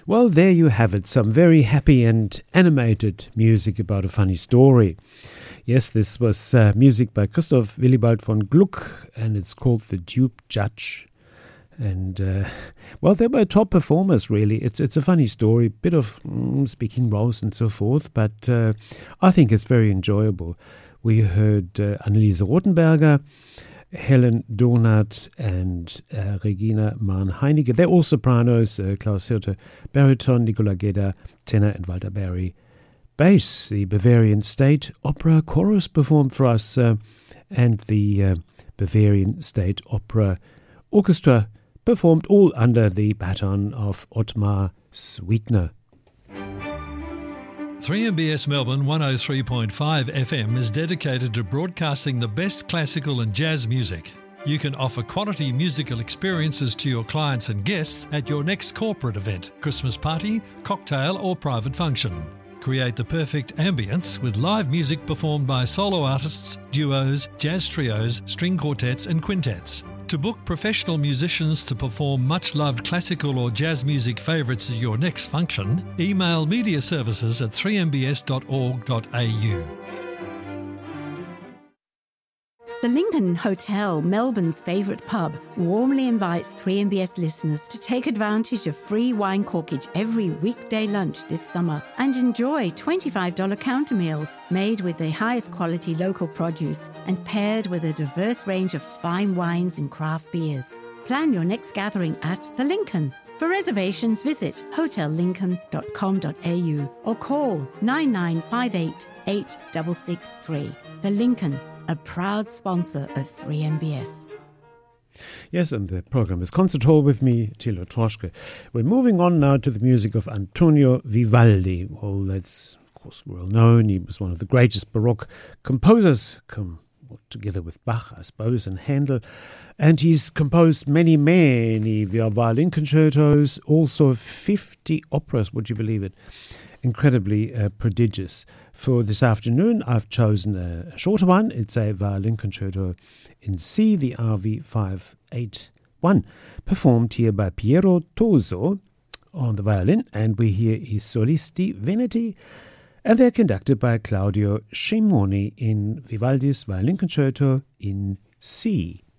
Well, there you have it, some very happy and animated music about a funny story. Yes, this was music by Christoph Willibald von Gluck, and it's called The Dupe Judge. And, well, they were top performers, really. It's a funny story, bit of speaking roles and so forth, but I think it's very enjoyable. We heard Anneliese Rothenberger, Helen Donath and Regina Mahn-Heinecke. They're all sopranos, Klaus Hirte, baritone, Nicola Gedda, tenor, and Walter Berry, bass. The Bavarian State Opera Chorus performed for us, and the Bavarian State Opera Orchestra performed all under the baton of Ottmar Sweetner. 3MBS Melbourne 103.5 FM is dedicated to broadcasting the best classical and jazz music. You can offer quality musical experiences to your clients and guests at your next corporate event, Christmas party, cocktail or private function. Create the perfect ambience with live music performed by solo artists, duos, jazz trios, string quartets and quintets. To book professional musicians to perform much-loved classical or jazz music favourites at your next function, email mediaservices@3mbs.org.au. The Lincoln Hotel, Melbourne's favourite pub, warmly invites 3MBS listeners to take advantage of free wine corkage every weekday lunch this summer and enjoy $25 counter meals made with the highest quality local produce and paired with a diverse range of fine wines and craft beers. Plan your next gathering at The Lincoln. For reservations, visit hotellincoln.com.au or call 9958 8663. The Lincoln, a proud sponsor of 3MBS. Yes, and the program is Concert Hall with me, Thilo Troschke. We're moving on now to the music of Antonio Vivaldi. Well, that's, of course, well known. He was one of the greatest Baroque composers, together with Bach, I suppose, and Handel. And he's composed many violin concertos, also 50 operas, would you believe it? Incredibly prodigious. For this afternoon, I've chosen a shorter one. It's a violin concerto in C, the RV 581, performed here by Piero Toso on the violin, and we hear I Solisti Veneti, and they're conducted by Claudio Scimoni in Vivaldi's violin concerto in C.